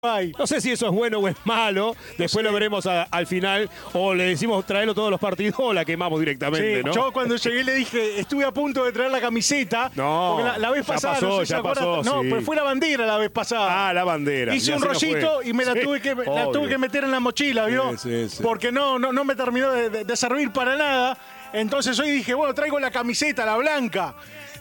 Ay. No sé si eso es bueno o es malo, después lo veremos al final, o le decimos traerlo todos los partidos o la quemamos directamente, Sí, ¿no? yo cuando llegué le dije, estuve a punto de traer la camiseta. No, porque la vez ya pasada, pasó, no sé si ya se acuerdan. pasó, No, sí. pues fue la bandera la vez pasada. Ah, la bandera. Hice Ya un se nos rollito fue. y me la, Sí, tuve obvio. que meter en la mochila, ¿vio? Sí. Porque no me terminó de servir para nada. Entonces hoy dije, bueno, traigo la camiseta, la blanca.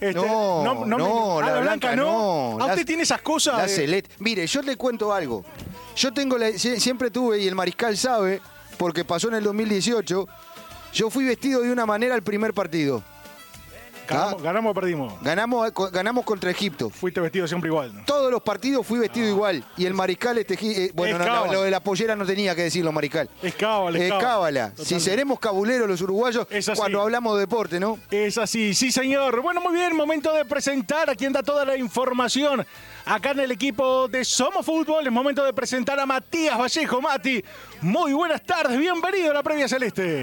La blanca no. ¿A usted tiene esas cosas? La celeste. Mire, yo le cuento algo. Yo tengo siempre tuve, y el Mariscal sabe, porque pasó en el 2018, yo fui vestido de una manera al primer partido. ¿Ganamos o perdimos? Ganamos contra Egipto. Fuiste vestido siempre igual, ¿no? Todos los partidos fui vestido igual. Y el Mariscal, lo de la pollera no tenía que decirlo, Mariscal. Es cábala. Es cábala. Si seremos cabuleros los uruguayos cuando hablamos de deporte, ¿no? Es así, sí señor. Bueno, muy bien, momento de presentar a quien da toda la información acá en el equipo de Somos Fútbol. Es momento de presentar a Matías Vallejo. Mati, muy buenas tardes, bienvenido a la Previa Celeste.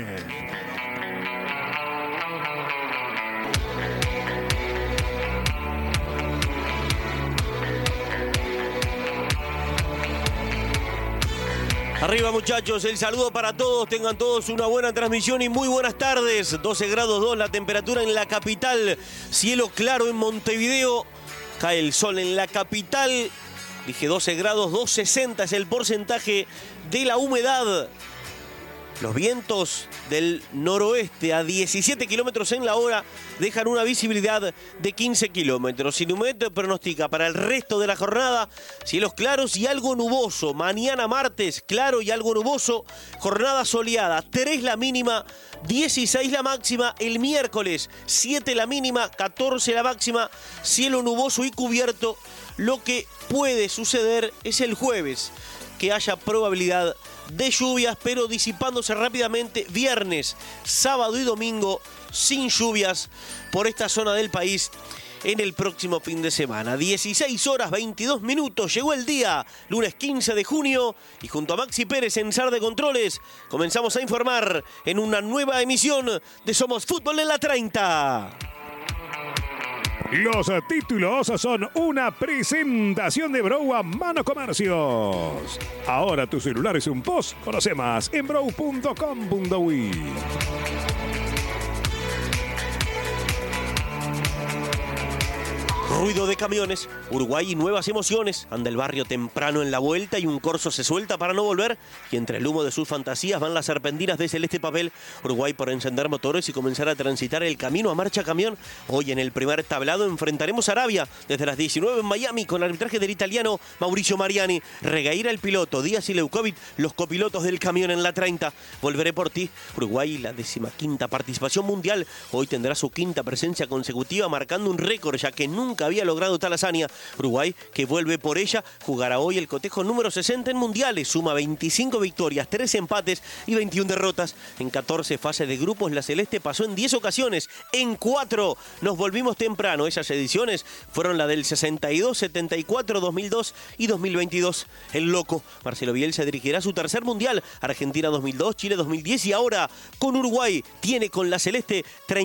Arriba muchachos, el saludo para todos, tengan todos una buena transmisión y muy buenas tardes. 12 grados 2 la temperatura en la capital, cielo claro en Montevideo, cae el sol en la capital, dije 12 grados, 2,60 es el porcentaje de la humedad. Los vientos del noroeste a 17 kilómetros en la hora dejan una visibilidad de 15 kilómetros. Inumet pronostica para el resto de la jornada cielos claros y algo nuboso. Mañana martes, claro y algo nuboso. Jornada soleada, 3 la mínima, 16 la máxima. El miércoles, 7 la mínima, 14 la máxima. Cielo nuboso y cubierto. Lo que puede suceder es el jueves, que haya probabilidad de lluvias, pero disipándose rápidamente viernes, sábado y domingo sin lluvias por esta zona del país en el próximo fin de semana. 16 horas 22 minutos, llegó el día, lunes 15 de junio, y junto a Maxi Pérez en SAR de Controles, comenzamos a informar en una nueva emisión de Somos Fútbol en la 30. Los títulos son una presentación de Brow a Mano Comercios. Ahora tu celular es un POS. Conoce más en brow.com.uy. Ruido de camiones, Uruguay y nuevas emociones. Anda el barrio temprano en la vuelta y un corso se suelta para no volver. Y entre el humo de sus fantasías van las serpentinas de celeste papel. Uruguay por encender motores y comenzar a transitar el camino a marcha camión. Hoy en el primer tablado enfrentaremos a Arabia desde las 19 en Miami con arbitraje del italiano Mauricio Mariani. Regueira el piloto, Díaz y Leukovic los copilotos del camión en la 30. Volveré por ti. Uruguay, la 15ª participación mundial. Hoy tendrá su 5ª presencia consecutiva marcando un récord ya que nunca había logrado tal hazaña. Uruguay, que vuelve por ella, jugará hoy el cotejo número 60 en mundiales. Suma 25 victorias, 3 empates y 21 derrotas. En 14 fases de grupos, la Celeste pasó en 10 ocasiones. En 4 nos volvimos temprano. Esas ediciones fueron la del 62, 74, 2002 y 2022. El loco Marcelo Bielsa dirigirá su tercer mundial. Argentina 2002, Chile 2010 y ahora con Uruguay. Tiene con la Celeste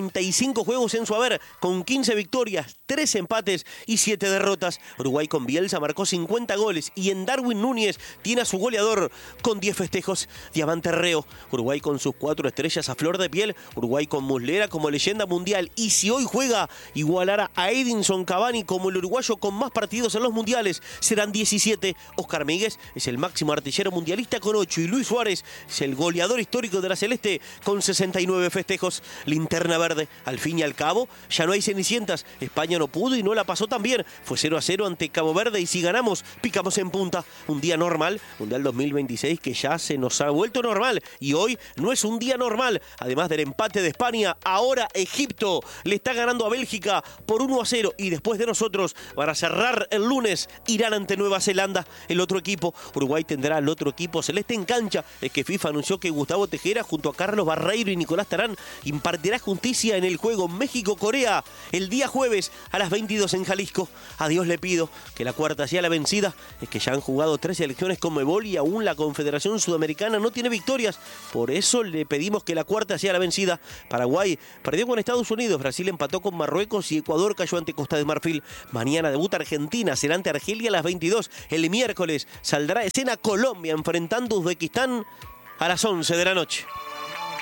35 juegos en su haber, con 15 victorias, 3 empates y 7 derrotas. Uruguay con Bielsa marcó 50 goles y en Darwin Núñez tiene a su goleador con 10 festejos. Diamante Reo. Uruguay con sus 4 estrellas a flor de piel. Uruguay con Muslera como leyenda mundial. Y si hoy juega, igualará a Edinson Cavani como el uruguayo con más partidos en los mundiales. Serán 17. Oscar Míguez es el máximo artillero mundialista con 8. Y Luis Suárez es el goleador histórico de la Celeste con 69 festejos. Linterna verde. Al fin y al cabo, ya no hay cenicientas. España no pudo y no la pasó tan bien. Fue 0-0 ante Cabo Verde y si ganamos, picamos en punta. Un día normal, Mundial 2026 que ya se nos ha vuelto normal. Y hoy no es un día normal. Además del empate de España, ahora Egipto le está ganando a Bélgica por 1-0. Y después de nosotros, para cerrar el lunes, Irán ante Nueva Zelanda. El otro equipo, Uruguay tendrá al otro equipo celeste en cancha. Es que FIFA anunció que Gustavo Tejera junto a Carlos Barreiro y Nicolás Tarán impartirá justicia en el juego México-Corea el día jueves a las 22:30. partidos en Jalisco. A Dios le pido que la cuarta sea la vencida. Es que ya han jugado 3 selecciones con Conmebol y aún la Confederación Sudamericana no tiene victorias. Por eso le pedimos que la cuarta sea la vencida. Paraguay perdió con Estados Unidos, Brasil empató con Marruecos y Ecuador cayó ante Costa de Marfil. Mañana debuta Argentina, será ante Argelia a las 22. El miércoles saldrá a escena Colombia enfrentando a Uzbekistán a las 11 de la noche.